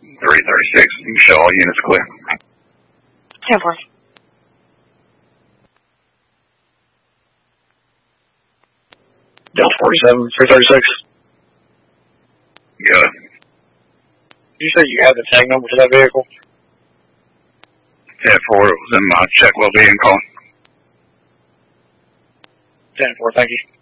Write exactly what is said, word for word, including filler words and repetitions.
three thirty-six, you can show all units clear. ten four. Delta forty-seven, three thirty-six. Good. Did you say you had the tag number for that vehicle? ten four, it was in my check well being call. ten four, thank you.